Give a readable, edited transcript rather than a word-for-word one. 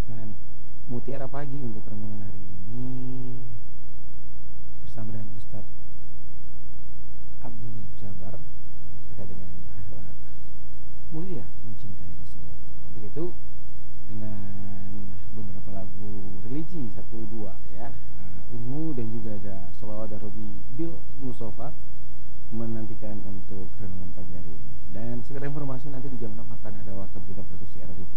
mendengarkan Mutiara Pagi untuk renungan hari ini bersama dengan Ustadz Abdul Jabar terkait dengan akhlak mulia mencintai Rasulullah. Untuk itu dengan beberapa lagu religi satu dua ya, Ungu dan juga ada Sholawat dan Robi Bil Mustafa menantikan untuk renungan pagi hari ini. Dan sekedar informasi nanti di jam 6